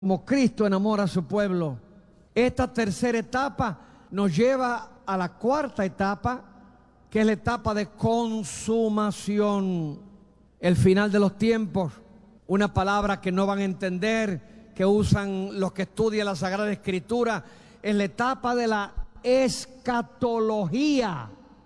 como Cristo enamora a su pueblo. Esta tercera etapa nos lleva a la cuarta etapa, que es la etapa de consumación, el final de los tiempos. Una palabra que no van a entender, que usan los que estudian la Sagrada Escritura, es la etapa de la escatología.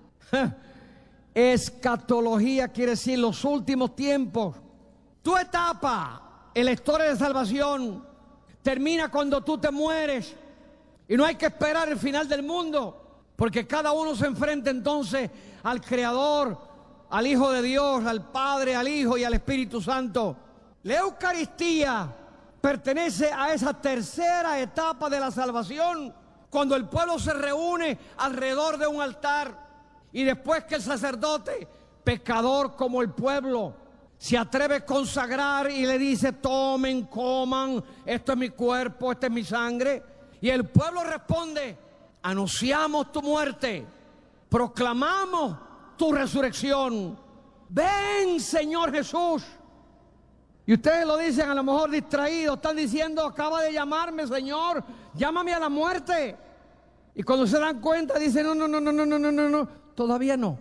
Escatología quiere decir los últimos tiempos. Tu etapa en la historia de salvación termina cuando tú te mueres, y no hay que esperar el final del mundo, porque cada uno se enfrenta entonces al Creador, al Hijo de Dios, al Padre, al Hijo y al Espíritu Santo. La Eucaristía pertenece a esa tercera etapa de la salvación, cuando el pueblo se reúne alrededor de un altar, y después que el sacerdote, pecador como el pueblo, se atreve a consagrar y le dice: tomen, coman, esto es mi cuerpo, esta es mi sangre. Y el pueblo responde: anunciamos tu muerte, proclamamos tu resurrección. Ven, Señor Jesús. Y ustedes lo dicen a lo mejor distraídos, están diciendo: acaba de llamarme, Señor, llámame a la muerte. Y cuando se dan cuenta dicen: no, todavía no.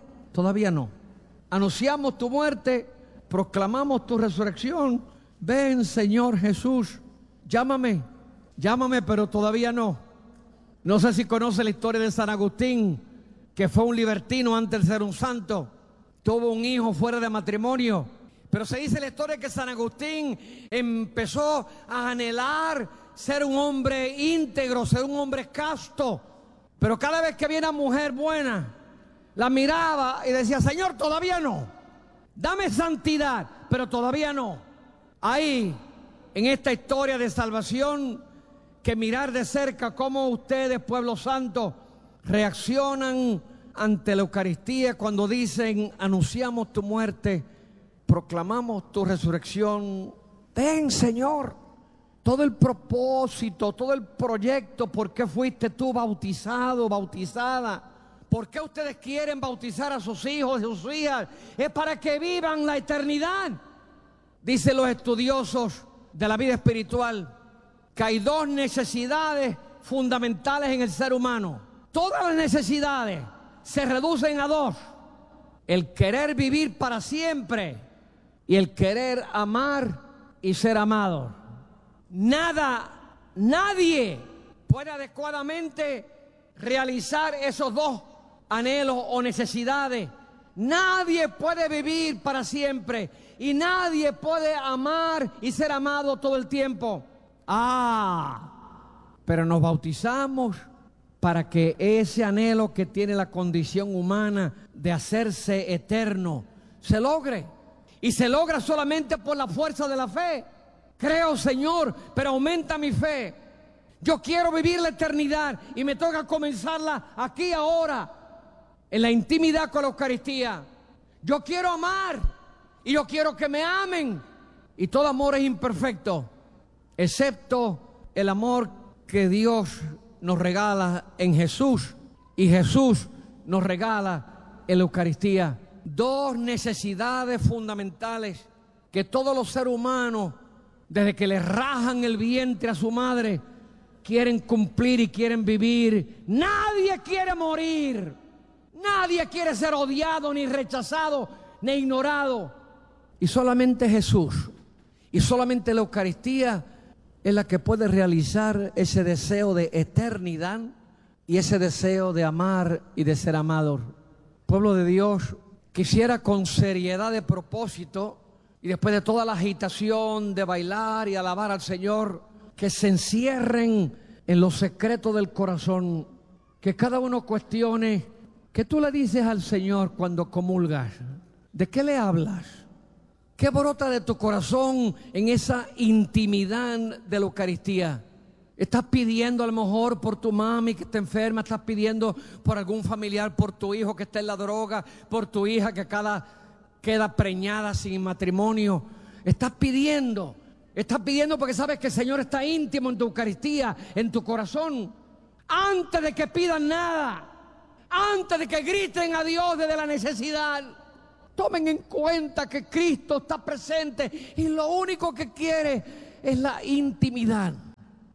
Anunciamos tu muerte, proclamamos tu resurrección. Ven, Señor Jesús, llámame, pero todavía no. No sé si conoce la historia de San Agustín, que fue un libertino antes de ser un santo. Tuvo un hijo fuera de matrimonio, pero se dice la historia que San Agustín empezó a anhelar ser un hombre íntegro, ser un hombre casto. Pero cada vez que había una mujer buena, la miraba y decía: Señor, todavía no. Dame santidad, pero todavía no. Ahí, en esta historia de salvación, que mirar de cerca cómo ustedes, pueblo santo, reaccionan ante la Eucaristía cuando dicen: anunciamos tu muerte, proclamamos tu resurrección. Ven, Señor. Todo el propósito, todo el proyecto, ¿por qué fuiste tú bautizado, bautizada? ¿Por qué ustedes quieren bautizar a sus hijos y sus hijas? Es para que vivan la eternidad. Dicen los estudiosos de la vida espiritual que hay dos necesidades fundamentales en el ser humano. Todas las necesidades se reducen a dos: el querer vivir para siempre y el querer amar y ser amado. Nadie puede adecuadamente realizar esos dos anhelos o necesidades. Nadie puede vivir para siempre y nadie puede amar y ser amado todo el tiempo. Pero nos bautizamos para que ese anhelo que tiene la condición humana de hacerse eterno se logre, y se logra solamente por la fuerza de la fe. Creo, Señor, pero aumenta mi fe. Yo quiero vivir la eternidad y me toca comenzarla aquí ahora, en la intimidad con la Eucaristía. Yo quiero amar y yo quiero que me amen. Y todo amor es imperfecto, excepto el amor que Dios nos regala en Jesús, y Jesús nos regala en la Eucaristía. Dos necesidades fundamentales que todos los seres humanos, desde que le rajan el vientre a su madre, quieren cumplir y quieren vivir. Nadie quiere morir. Nadie quiere ser odiado, ni rechazado, ni ignorado. Y solamente Jesús y solamente la Eucaristía es la que puede realizar ese deseo de eternidad y ese deseo de amar y de ser amado. Pueblo de Dios, quisiera con seriedad de propósito, y después de toda la agitación de bailar y alabar al Señor, que se encierren en los secretos del corazón, que cada uno cuestione: ¿qué tú le dices al Señor cuando comulgas? ¿De qué le hablas? ¿Qué brota de tu corazón en esa intimidad de la Eucaristía? ¿Estás pidiendo a lo mejor por tu mami que está enferma? ¿Estás pidiendo por algún familiar, por tu hijo que está en la droga, por tu hija que queda preñada sin matrimonio? Estás pidiendo porque sabes que el Señor está íntimo en tu Eucaristía, en tu corazón. Antes de que pidan nada, antes de que griten a Dios desde la necesidad, tomen en cuenta que Cristo está presente y lo único que quiere es la intimidad.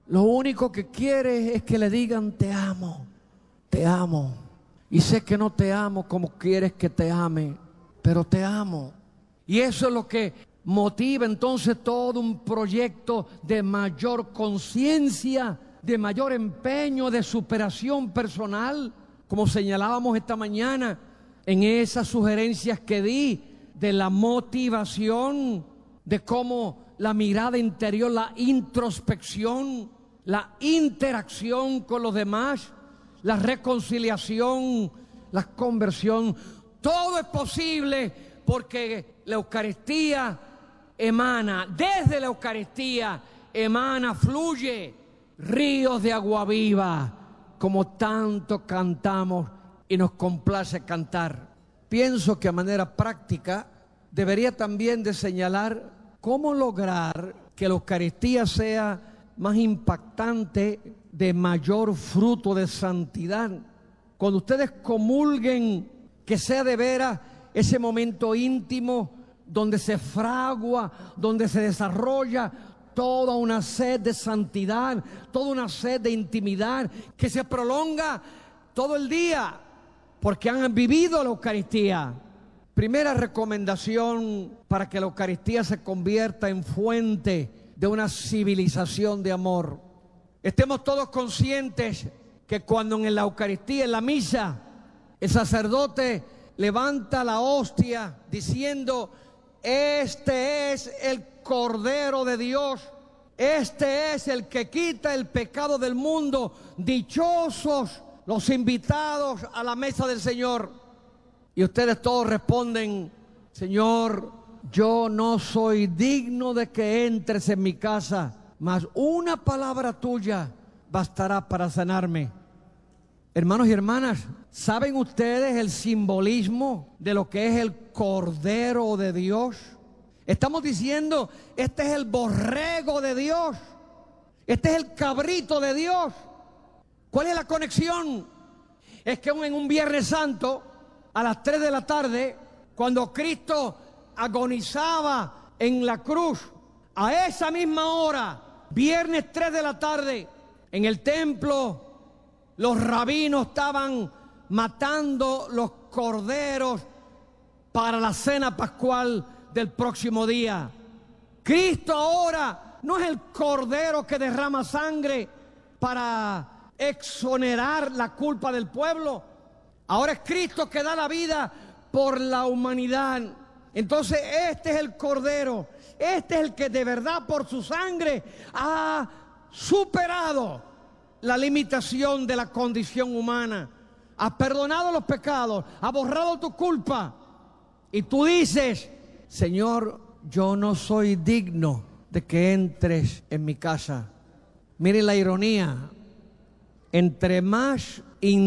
lo único que quiere es que le digan te amo, te amo. Y sé que no te amo como quieres que te ame, pero te amo. Y eso es lo que motiva entonces todo un proyecto de mayor conciencia, de mayor empeño, de superación personal, como señalábamos esta mañana en esas sugerencias que di de la motivación, de cómo la mirada interior, la introspección, la interacción con los demás, la reconciliación, la conversión, todo es posible porque la Eucaristía emana, desde la Eucaristía emana, fluye ríos de agua viva, como tanto cantamos y nos complace cantar. Pienso que a manera práctica debería también de señalar cómo lograr que la Eucaristía sea más impactante, de mayor fruto de santidad. Cuando ustedes comulguen, que sea de veras ese momento íntimo donde se fragua, donde se desarrolla toda una sed de santidad, toda una sed de intimidad que se prolonga todo el día porque han vivido la Eucaristía. Primera recomendación para que la Eucaristía se convierta en fuente de una civilización de amor. Estemos todos conscientes que cuando en la Eucaristía, en la misa, el sacerdote levanta la hostia diciendo: este es el Cordero de Dios, este es el que quita el pecado del mundo, dichosos los invitados a la mesa del Señor. Y ustedes todos responden: Señor, yo no soy digno de que entres en mi casa, mas una palabra tuya bastará para sanarme. Hermanos y hermanas, ¿saben ustedes el simbolismo de lo que es el Cordero de Dios? Estamos diciendo, este es el borrego de Dios, este es el cabrito de Dios. ¿Cuál es la conexión? Es que en un Viernes Santo, a las 3 de la tarde, cuando Cristo agonizaba en la cruz, a esa misma hora, Viernes 3 de la tarde, en el templo, los rabinos estaban matando los corderos para la cena pascual del próximo día. Cristo ahora no es el cordero que derrama sangre para exonerar la culpa del pueblo. Ahora es Cristo que da la vida por la humanidad. Entonces este es el cordero, este es el que de verdad por su sangre ha superado la limitación de la condición humana, ha perdonado los pecados, ha borrado tu culpa. Y tú dices: Señor, yo no soy digno de que entres en mi casa. Miren la ironía: entre más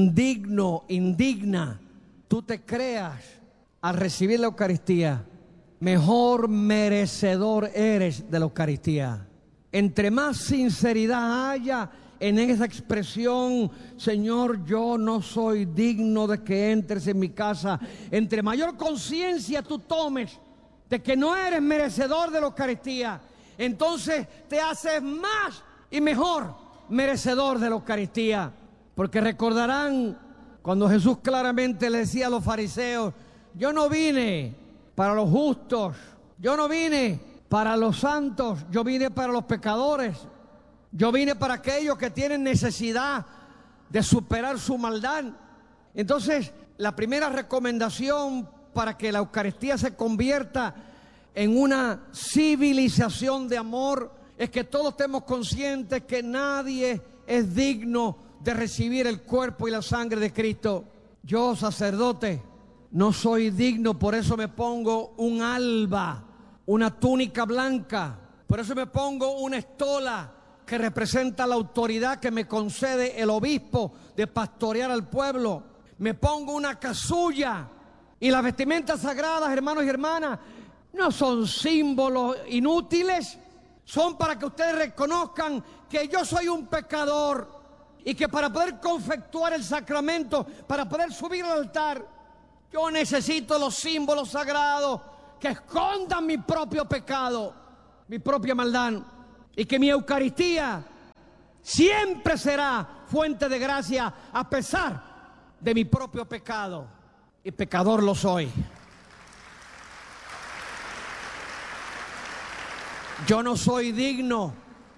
indigna tú te creas al recibir la Eucaristía, mejor merecedor eres de la Eucaristía. Entre más sinceridad haya en esa expresión: Señor, yo no soy digno de que entres en mi casa, entre mayor conciencia tú tomes de que no eres merecedor de la Eucaristía, entonces te haces más y mejor merecedor de la Eucaristía. Porque recordarán cuando Jesús claramente le decía a los fariseos: yo no vine para los justos, yo no vine para los santos, yo vine para los pecadores, yo vine para aquellos que tienen necesidad de superar su maldad. Entonces, la primera recomendación para que la Eucaristía se convierta en una civilización de amor es que todos estemos conscientes que nadie es digno de recibir el cuerpo y la sangre de Cristo. Yo, sacerdote, no soy digno, por eso me pongo un alba, una túnica blanca, por eso me pongo una estola que representa la autoridad que me concede el obispo de pastorear al pueblo. Me pongo una casulla, y las vestimentas sagradas, hermanos y hermanas, no son símbolos inútiles, son para que ustedes reconozcan que yo soy un pecador y que para poder confectuar el sacramento, para poder subir al altar, yo necesito los símbolos sagrados que escondan mi propio pecado, mi propia maldad, y que mi Eucaristía siempre será fuente de gracia a pesar de mi propio pecado. Y pecador lo soy. Yo no soy digno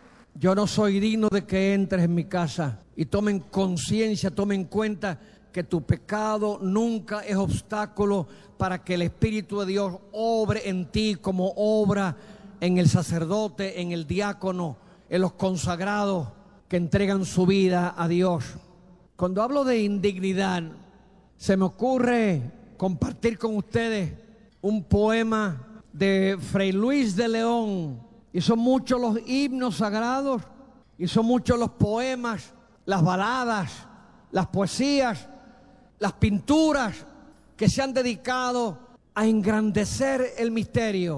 de que entres en mi casa. Y tomen conciencia, tomen en cuenta que tu pecado nunca es obstáculo para que el Espíritu de Dios obre en ti como obra en el sacerdote, en el diácono, en los consagrados que entregan su vida a Dios. Cuando hablo de indignidad, se me ocurre compartir con ustedes un poema de Fray Luis de León. Y son muchos los himnos sagrados, y son muchos los poemas, las baladas, las poesías, las pinturas que se han dedicado a engrandecer el misterio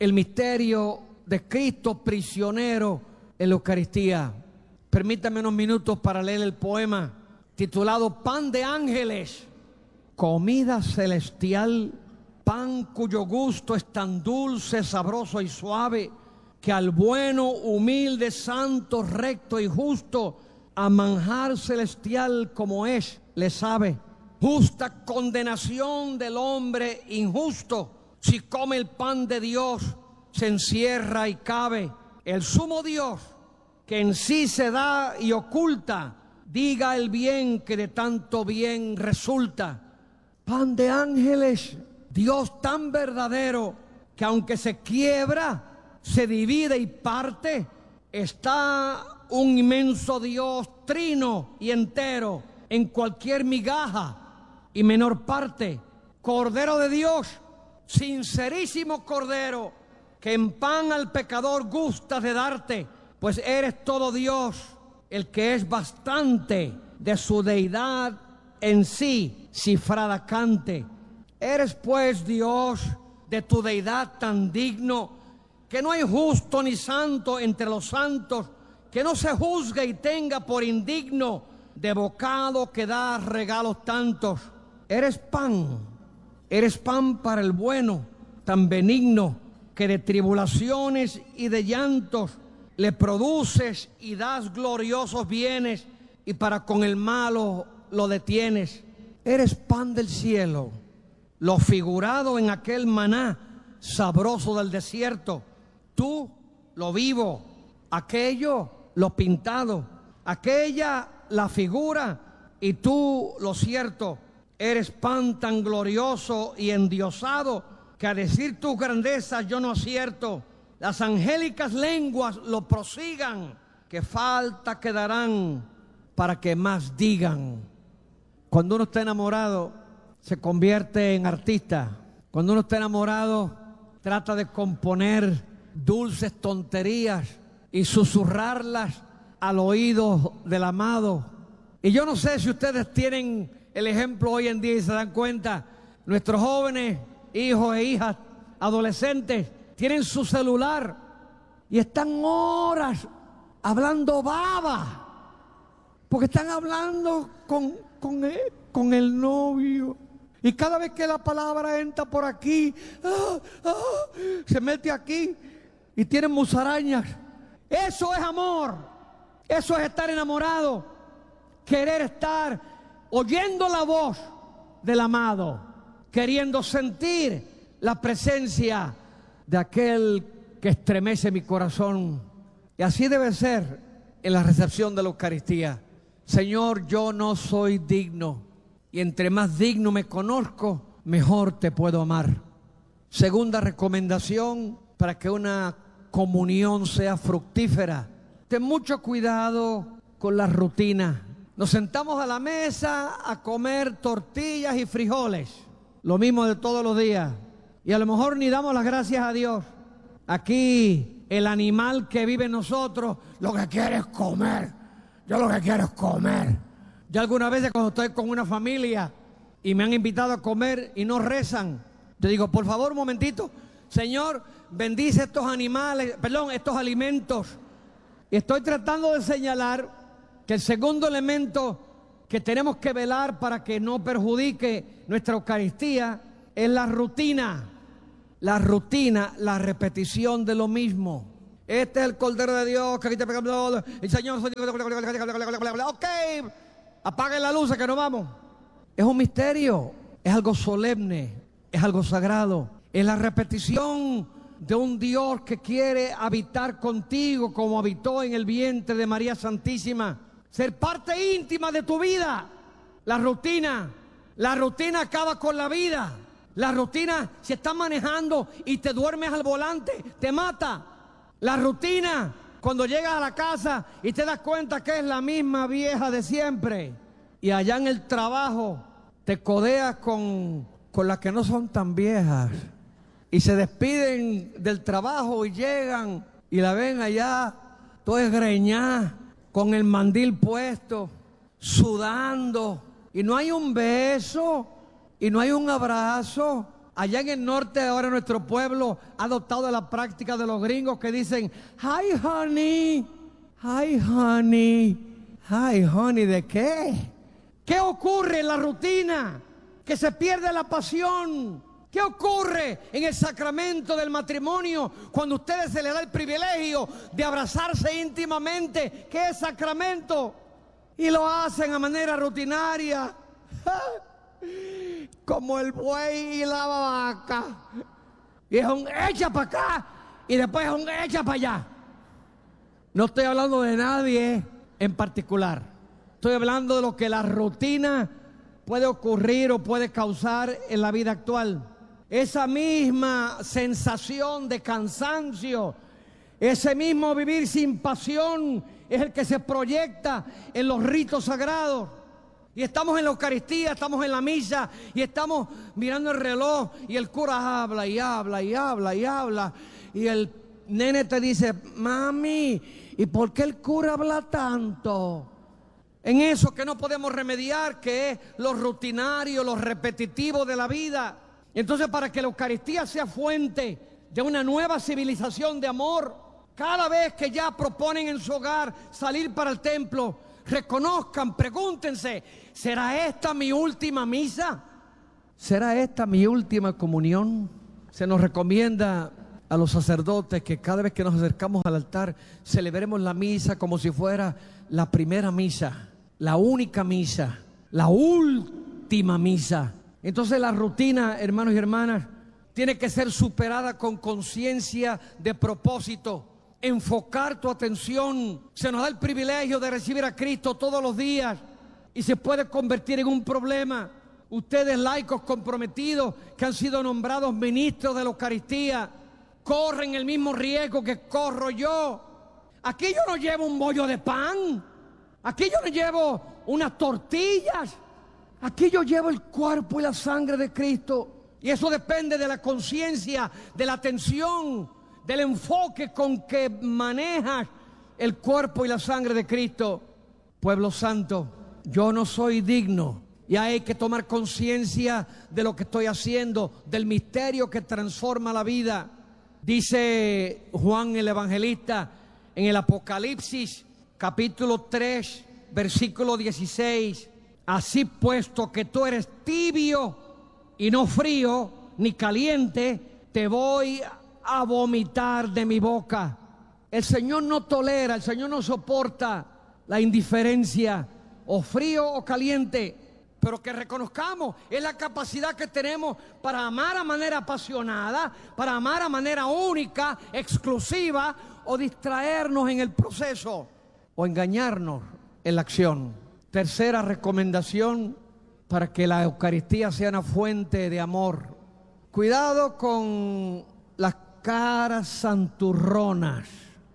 de Cristo prisionero en la Eucaristía. Permítanme unos minutos para leer el poema titulado Pan de Ángeles, comida celestial, pan cuyo gusto es tan dulce, sabroso y suave, que al bueno, humilde, santo, recto y justo, a manjar celestial como es, le sabe. Justa condenación del hombre injusto, si come el pan de Dios, se encierra y cabe. El sumo Dios, que en sí se da y oculta, diga el bien que de tanto bien resulta. Pan de ángeles, Dios tan verdadero, que aunque se quiebra, se divide y parte, está un inmenso Dios trino y entero en cualquier migaja y menor parte. Cordero de Dios, sincerísimo Cordero, que en pan al pecador gustas de darte, pues eres todo Dios, el que es bastante de su deidad en sí cifrada cante. Eres pues Dios de tu deidad tan digno, que no hay justo ni santo entre los santos, que no se juzgue y tenga por indigno de bocado que da regalos tantos. Eres pan para el bueno, tan benigno, que de tribulaciones y de llantos le produces y das gloriosos bienes, y para con el malo lo detienes. Eres pan del cielo, lo figurado en aquel maná sabroso del desierto. Tú lo vivo, aquello lo pintado, aquella la figura y tú lo cierto. Eres pan tan glorioso y endiosado, que a decir tus grandezas yo no acierto. Las angélicas lenguas lo prosigan, que falta quedarán para que más digan. Cuando uno está enamorado, se convierte en artista. Cuando uno está enamorado, trata de componer dulces tonterías y susurrarlas al oído del amado. Y yo no sé si ustedes tienen el ejemplo hoy en día y se dan cuenta, nuestros jóvenes, hijos e hijas, adolescentes, tienen su celular y están horas hablando baba, porque están hablando con el novio. Y cada vez que la palabra entra por aquí, se mete aquí y tienen musarañas. Eso es amor. Eso es estar enamorado. Querer estar oyendo la voz del amado, queriendo sentir la presencia de aquel que estremece mi corazón. Y así debe ser en la recepción de la Eucaristía. Señor, yo no soy digno, y entre más digno me conozco, mejor te puedo amar. Segunda recomendación para que una comunión sea fructífera: ten mucho cuidado con la rutina. Nos sentamos a la mesa a comer tortillas y frijoles, lo mismo de todos los días, y a lo mejor ni damos las gracias a Dios. Aquí el animal que vive en nosotros lo que quiere es comer. Yo lo que quiero es comer. Yo algunas veces cuando estoy con una familia y me han invitado a comer y no rezan, yo digo, por favor, un momentito, Señor, bendice estos alimentos. Y estoy tratando de señalar que el segundo elemento que tenemos que velar para que no perjudique nuestra Eucaristía es la rutina. La rutina, la repetición de lo mismo. Este es el Cordero de Dios que quita el pecado. El Señor. Ok, apaguen la luz que nos vamos. Es un misterio, es algo solemne, es algo sagrado. Es la repetición de un Dios que quiere habitar contigo como habitó en el vientre de María Santísima. Ser parte íntima de tu vida. La rutina acaba con la vida. La rutina, si estás manejando y te duermes al volante, te mata. La rutina, cuando llegas a la casa y te das cuenta que es la misma vieja de siempre. Y allá en el trabajo te codeas con las que no son tan viejas. Y se despiden del trabajo y llegan y la ven allá, toda esgreñada, con el mandil puesto, sudando. Y no hay un beso, y no hay un abrazo. Allá en el norte ahora nuestro pueblo ha adoptado la práctica de los gringos que dicen, hi honey, hi honey, hi honey, ¿de qué? ¿Qué ocurre en la rutina? Que se pierde la pasión. ¿Qué ocurre en el sacramento del matrimonio cuando a ustedes se les da el privilegio de abrazarse íntimamente? ¿Qué es sacramento? Y lo hacen a manera rutinaria. Como el buey y la vaca. Y es un echa para acá y después es un echa para allá. No estoy hablando de nadie en particular. Estoy hablando de lo que la rutina puede ocurrir o puede causar en la vida actual. Esa misma sensación de cansancio, ese mismo vivir sin pasión es el que se proyecta en los ritos sagrados. Y estamos en la Eucaristía, estamos en la misa y estamos mirando el reloj y el cura habla y habla y habla y habla. Y el nene te dice, mami, ¿y por qué el cura habla tanto? En eso que no podemos remediar, que es lo rutinario, lo repetitivo de la vida. Entonces, para que la Eucaristía sea fuente de una nueva civilización de amor, cada vez que ya proponen en su hogar salir para el templo, reconozcan, pregúntense, ¿será esta mi última misa? ¿Será esta mi última comunión? Se nos recomienda a los sacerdotes que cada vez que nos acercamos al altar celebremos la misa como si fuera la primera misa, la única misa, la última misa. Entonces la rutina, hermanos y hermanas, tiene que ser superada con conciencia de propósito. Enfocar tu atención. Se nos da el privilegio de recibir a Cristo todos los días y se puede convertir en un problema. Ustedes, laicos comprometidos que han sido nombrados ministros de la Eucaristía, corren el mismo riesgo que corro yo. Aquí yo no llevo un bollo de pan, aquí yo no llevo unas tortillas, aquí yo llevo el cuerpo y la sangre de Cristo. Y eso depende de la conciencia, de la atención, del enfoque con que manejas el cuerpo y la sangre de Cristo. Pueblo santo, yo no soy digno y hay que tomar conciencia de lo que estoy haciendo, del misterio que transforma la vida. Dice Juan el Evangelista en el Apocalipsis capítulo 3 versículo 16, así puesto que tú eres tibio y no frío ni caliente, te voy a vomitar de mi boca. El Señor no tolera, el Señor no soporta la indiferencia, o frío o caliente, pero que reconozcamos es la capacidad que tenemos para amar a manera apasionada, para amar a manera única, exclusiva, o distraernos en el proceso o engañarnos en la acción. Tercera recomendación para que la Eucaristía sea una fuente de amor: cuidado con las caras santurronas.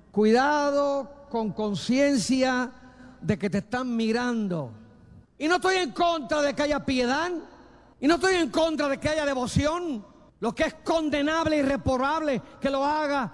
Cuidado con conciencia de que te están mirando. Y no estoy en contra de que haya piedad, y no estoy en contra de que haya devoción. Lo que es condenable y reprobable, que lo haga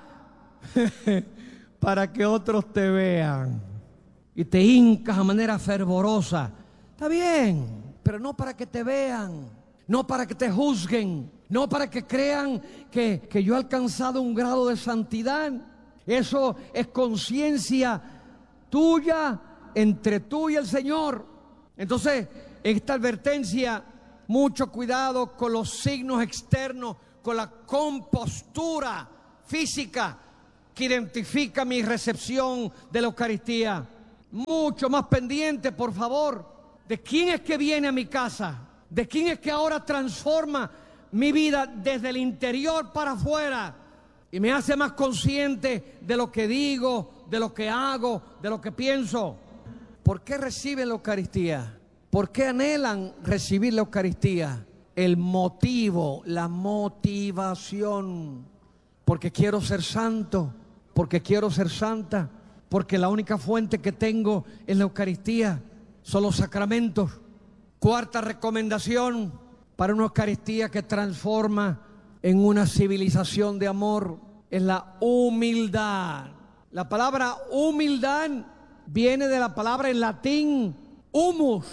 para que otros te vean y te hincas a manera fervorosa. Está bien, pero no para que te vean, no para que te juzguen, no para que crean que yo he alcanzado un grado de santidad. Eso es conciencia tuya, entre tú y el Señor. Entonces, en esta advertencia, mucho cuidado con los signos externos, con la compostura física. que identifica mi recepción de la Eucaristía. Mucho más pendiente, por favor, de quién es que viene a mi casa, de quién es que ahora transforma mi vida desde el interior para afuera y me hace más consciente de lo que digo, de lo que hago, de lo que pienso. ¿Por qué reciben la Eucaristía? ¿Por qué anhelan recibir la Eucaristía? El motivo, la motivación. Porque quiero ser santo, porque quiero ser santa, porque la única fuente que tengo es la Eucaristía, son los sacramentos. Cuarta recomendación para una Eucaristía que transforma en una civilización de amor es la humildad. La palabra humildad viene de la palabra en latín humus,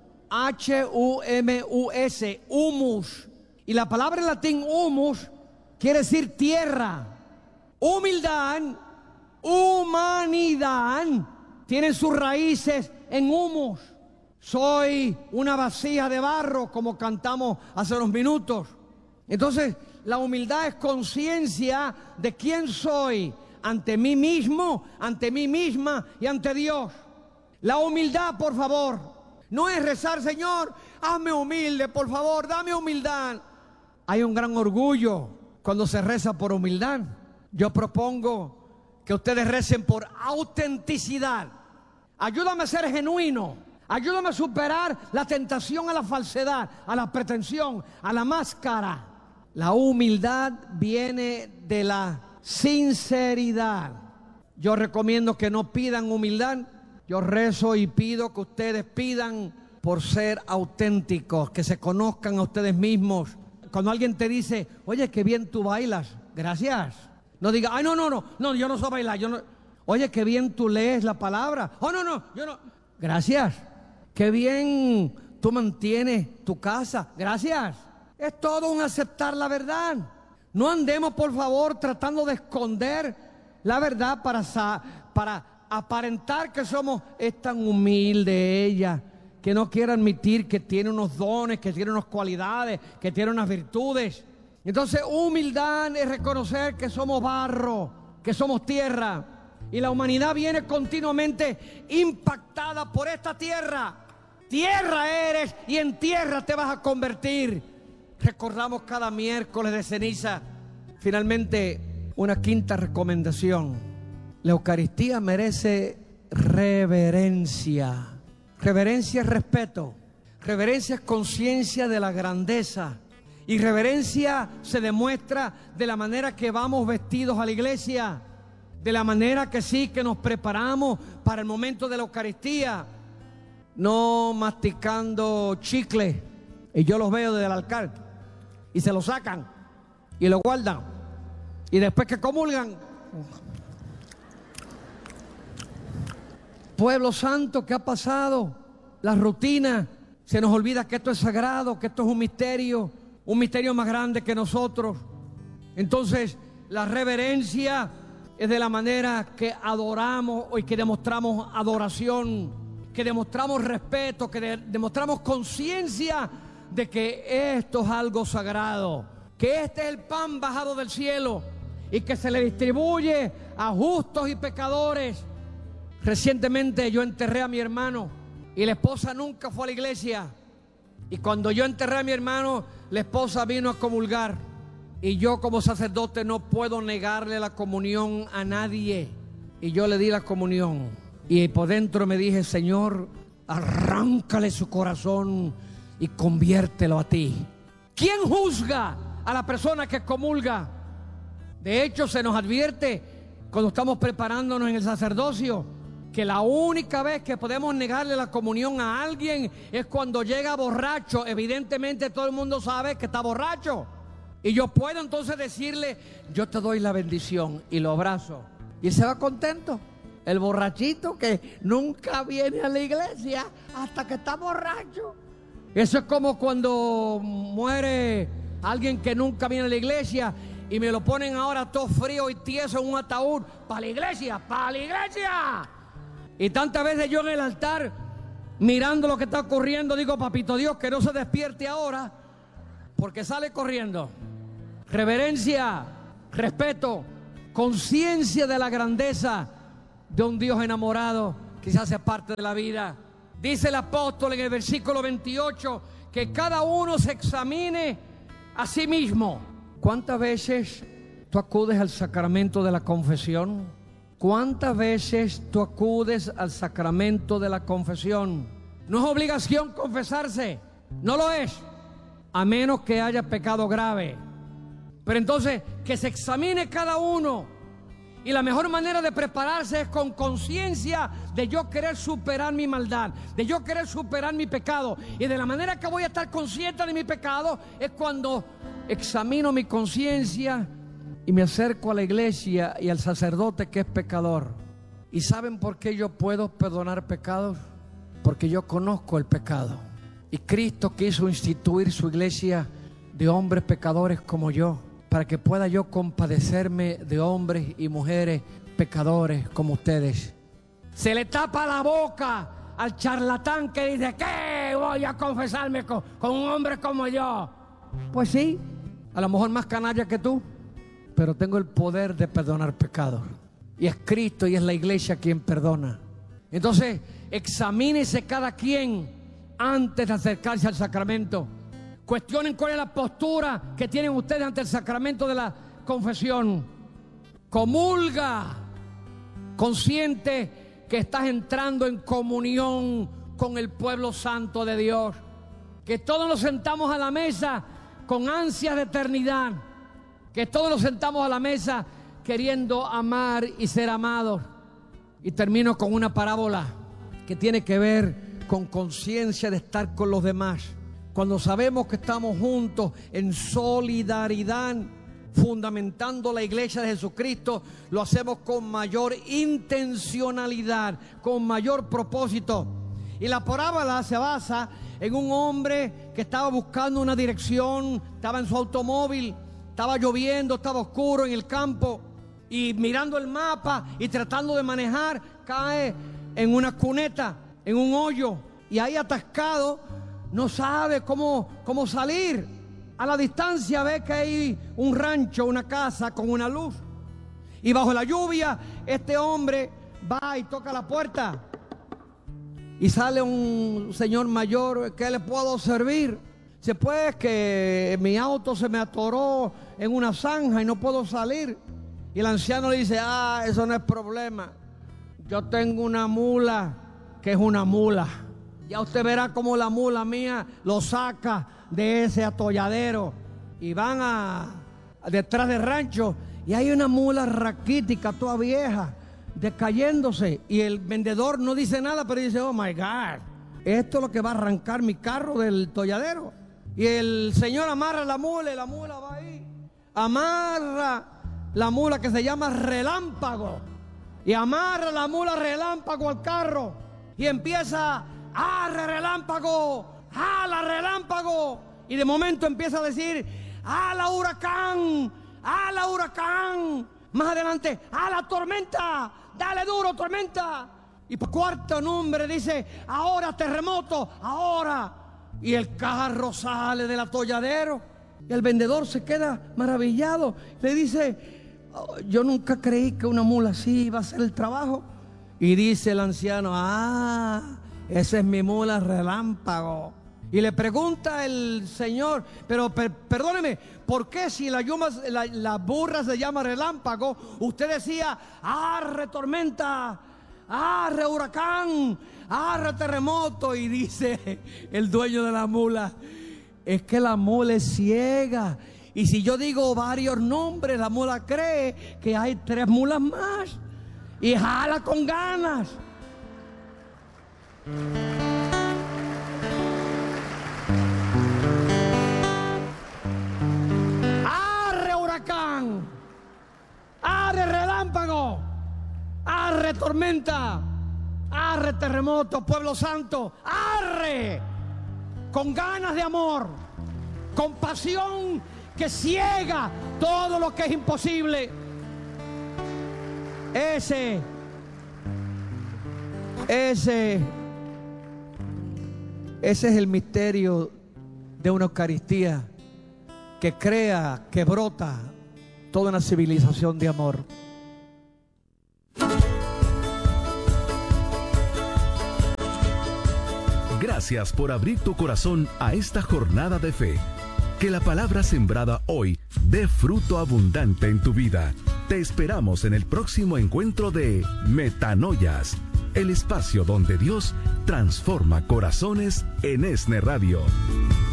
H-U-M-U-S, humus. Y la palabra en latín humus quiere decir tierra. Humildad, humanidad, tienen sus raíces en humus. Soy una vasija de barro, como cantamos hace unos minutos. Entonces, la humildad es conciencia de quién soy ante mí mismo, ante mí misma y ante Dios. La humildad, por favor, no es rezar, Señor, hazme humilde, por favor, dame humildad. Hay un gran orgullo cuando se reza por humildad. Yo propongo que ustedes recen por autenticidad. Ayúdame a ser genuino. Ayúdame a superar la tentación a la falsedad, a la pretensión, a la máscara. La humildad viene de la sinceridad. Yo recomiendo que no pidan humildad. Yo rezo y pido que ustedes pidan por ser auténticos, que se conozcan a ustedes mismos. Cuando alguien te dice, oye, qué bien tú bailas, gracias. No diga, ay, no, yo no sé bailar. Oye, qué bien tú lees la palabra. Oh, no, yo no. Gracias. Qué bien tú mantienes tu casa. Gracias. Es todo un aceptar la verdad. No andemos, por favor, tratando de esconder la verdad para aparentar que somos. Es tan humilde ella que no quiere admitir que tiene unos dones, que tiene unas cualidades, que tiene unas virtudes. Entonces, humildad es reconocer que somos barro, que somos tierra. Y la humanidad viene continuamente impactada por esta tierra. Tierra eres y en tierra te vas a convertir. Recordamos cada miércoles de ceniza. Finalmente, una quinta recomendación. La Eucaristía merece reverencia. Reverencia es respeto. Reverencia es conciencia de la grandeza. Y reverencia se demuestra de la manera que vamos vestidos a la iglesia. De la manera que sí, que nos preparamos para el momento de la Eucaristía. No masticando chicle. Y yo los veo desde el altar. Y se lo sacan. Y lo guardan. Y después que comulgan. Pueblo santo, ¿qué ha pasado? La rutina. Se nos olvida que esto es sagrado, que esto es un misterio más grande que nosotros. Entonces, la reverencia es de la manera que adoramos y que demostramos adoración, que demostramos respeto, que demostramos conciencia de que esto es algo sagrado, que este es el pan bajado del cielo y que se le distribuye a justos y pecadores. Recientemente yo enterré a mi hermano y la esposa nunca fue a la iglesia. Y cuando yo enterré a mi hermano, la esposa vino a comulgar. Y yo como sacerdote no puedo negarle la comunión a nadie. Y yo le di la comunión. Y por dentro me dije, Señor, arráncale su corazón y conviértelo a ti. ¿Quién juzga a la persona que comulga? De hecho, se nos advierte cuando estamos preparándonos en el sacerdocio que la única vez que podemos negarle la comunión a alguien es cuando llega borracho. Evidentemente todo el mundo sabe que está borracho. Y yo puedo entonces decirle, yo te doy la bendición y lo abrazo. Y él se va contento. El borrachito que nunca viene a la iglesia hasta que está borracho. Eso es como cuando muere alguien que nunca viene a la iglesia y me lo ponen ahora todo frío y tieso en un ataúd. ¡Para la iglesia! ¡Para la iglesia! Y tantas veces yo en el altar, mirando lo que está ocurriendo, digo, papito Dios, que no se despierte ahora, porque sale corriendo. Reverencia, respeto, conciencia de la grandeza de un Dios enamorado que se hace parte de la vida. Dice el apóstol en el versículo 28 que cada uno se examine a sí mismo. ¿Cuántas veces tú acudes al sacramento de la confesión? ¿Cuántas veces tú acudes al sacramento de la confesión? No es obligación confesarse, no lo es, a menos que haya pecado grave. Pero entonces, que se examine cada uno. Y la mejor manera de prepararse es con conciencia de yo querer superar mi maldad, de yo querer superar mi pecado. Y de la manera que voy a estar consciente de mi pecado es cuando examino mi conciencia y me acerco a la iglesia y al sacerdote que es pecador. ¿Y saben por qué yo puedo perdonar pecados? Porque yo conozco el pecado. Y Cristo quiso instituir su iglesia de hombres pecadores como yo, para que pueda yo compadecerme de hombres y mujeres pecadores como ustedes. Se le tapa la boca al charlatán que dice: ¿qué voy a confesarme con un hombre como yo? Pues sí, a lo mejor más canalla que tú, pero tengo el poder de perdonar pecados. Y es Cristo y es la iglesia quien perdona. Entonces, examínese cada quien antes de acercarse al sacramento. Cuestionen cuál es la postura que tienen ustedes ante el sacramento de la confesión. Comulga, consciente que estás entrando en comunión con el pueblo santo de Dios. Que todos nos sentamos a la mesa con ansias de eternidad. Que todos nos sentamos a la mesa queriendo amar y ser amados. Y termino con una parábola que tiene que ver con conciencia de estar con los demás. Cuando sabemos que estamos juntos en solidaridad, fundamentando la iglesia de Jesucristo, lo hacemos con mayor intencionalidad, con mayor propósito. Y la parábola se basa en un hombre que estaba buscando una dirección, estaba en su automóvil, estaba lloviendo, estaba oscuro en el campo, y mirando el mapa y tratando de manejar, cae en una cuneta, en un hoyo, y ahí atascado, no sabe cómo salir. A la distancia ve que hay un rancho, una casa con una luz. Y bajo la lluvia, este hombre va y toca la puerta. Y sale un señor mayor: ¿qué le puedo servir? Dice: pues que mi auto se me atoró en una zanja y no puedo salir. Y el anciano le dice: eso no es problema. Yo tengo una mula que es una mula. Ya usted verá cómo la mula mía lo saca de ese atolladero. Y van detrás del rancho, y hay una mula raquítica, toda vieja, decayéndose. Y el vendedor no dice nada, pero dice: oh my God, esto es lo que va a arrancar mi carro del tolladero. Y el señor amarra la mula y la mula va ahí. Amarra la mula, que se llama Relámpago, y amarra la mula Relámpago al carro y empieza: ¡arre, relámpago! ¡Ala, relámpago! Y de momento empieza a decir: ¡ala, huracán! ¡ala, huracán! Más adelante: ¡ala, tormenta! ¡Dale duro, tormenta! Y por cuarto nombre dice: ¡ahora, terremoto! ¡ahora! Y el carro sale del atolladero. Y el vendedor se queda maravillado. Le dice: yo nunca creí que una mula así iba a hacer el trabajo. Y dice el anciano: esa es mi mula Relámpago. Y le pregunta el señor: pero perdóneme, ¿por qué si la burra se llama Relámpago, usted decía: arre tormenta, arre huracán, arre terremoto? Y dice el dueño de la mula: es que la mula es ciega, y si yo digo varios nombres, la mula cree que hay 3 mulas más y jala con ganas. ¡arre huracán! ¡arre relámpago! ¡arre tormenta! ¡arre terremoto, pueblo santo! ¡arre! Con ganas de amor, con pasión que ciega todo lo que es imposible. Ese es el misterio de una Eucaristía que crea, que brota toda una civilización de amor. Gracias por abrir tu corazón a esta jornada de fe. Que la palabra sembrada hoy dé fruto abundante en tu vida. Te esperamos en el próximo encuentro de Metanoias, el espacio donde Dios transforma corazones en ESNE Radio.